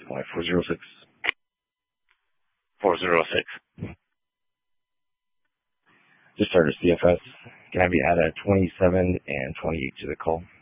Why 406? 406. Just started CFS. Can I have you add a 27 and 28 to the call?